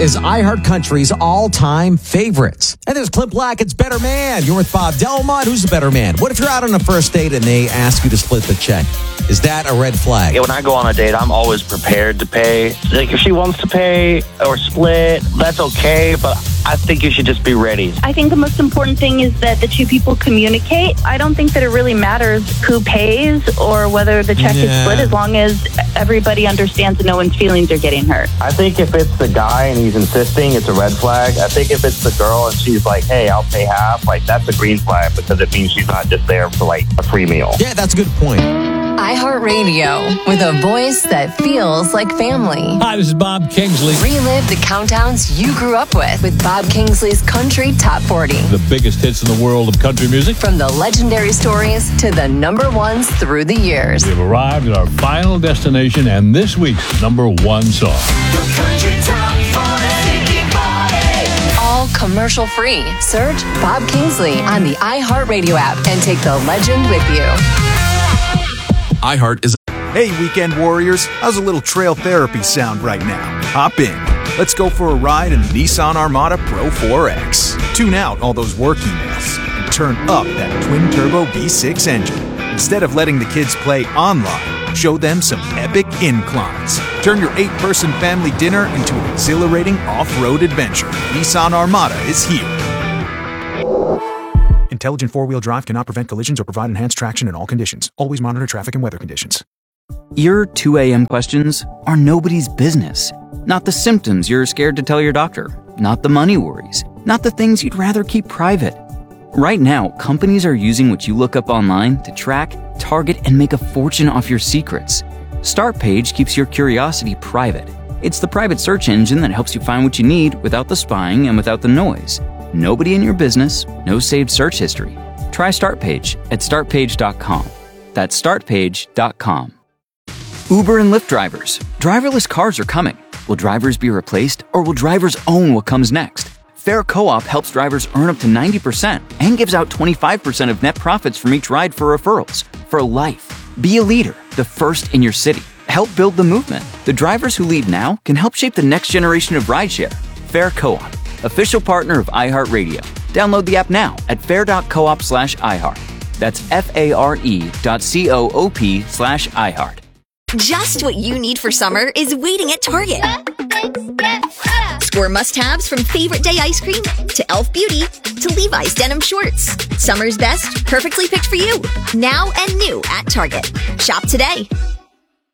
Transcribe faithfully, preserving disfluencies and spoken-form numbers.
is iHeartCountry's all-time favorites. And there's Clint Blackett's Better Man. You're with Bob Delmont. Who's the better man? What if you're out on a first date and they ask you to split the check? Is that a red flag? Yeah, when I go on a date, I'm always prepared to pay. Like, if she wants to pay or split, that's okay, but I think you should just be ready. I think the most important thing is that the two people communicate. I don't think that it really matters who pays or whether the check Yeah. is split, as long as everybody understands that no one's feelings are getting hurt. I think if it's the guy and he's insisting, it's a red flag. I think if it's the girl and she's like, hey, I'll pay half, like, that's a green flag because it means she's not just there for, like, a free meal. Yeah, that's a good point. iHeartRadio, with a voice that feels like family. Hi, this is Bob Kingsley. Relive the countdowns you grew up with with Bob Kingsley's Country Top forty. The biggest hits in the world of country music. From the legendary stories to the number ones through the years. We have arrived at our final destination and this week's number one song. The Country Top forty. All commercial free. Search Bob Kingsley on the iHeartRadio app and take the legend with you. iHeart is... Hey, weekend warriors, how's a little trail therapy sound right now? Hop in. Let's go for a ride in the Nissan Armada Pro four X. Tune out all those work emails and turn up that twin-turbo V six engine. Instead of letting the kids play online, show them some epic inclines. Turn your eight-person family dinner into an exhilarating off-road adventure. Nissan Armada is here. Intelligent four-wheel drive cannot prevent collisions or provide enhanced traction in all conditions. Always monitor traffic and weather conditions. Your two a.m. questions are nobody's business. Not the symptoms you're scared to tell your doctor. Not the money worries. Not the things you'd rather keep private. Right now, companies are using what you look up online to track, target, and make a fortune off your secrets. StartPage keeps your curiosity private. It's the private search engine that helps you find what you need without the spying and without the noise. Nobody in your business, no saved search history. Try StartPage at start page dot com. That's start page dot com. Uber and Lyft drivers. Driverless cars are coming. Will drivers be replaced, or will drivers own what comes next? Fair Co-op helps drivers earn up to ninety percent and gives out twenty-five percent of net profits from each ride for referrals. For life. Be a leader, the first in your city. Help build the movement. The drivers who lead now can help shape the next generation of rideshare. Fair Co-op. Official partner of iHeartRadio. Download the app now at fair.coop slash iHeart. That's F-A-R-E dot C-O-O-P slash iHeart. Just what you need for summer is waiting at Target. Score must-haves from Favorite Day ice cream to e l f Beauty to Levi's denim shorts. Summer's best, perfectly picked for you. Now and new at Target. Shop today.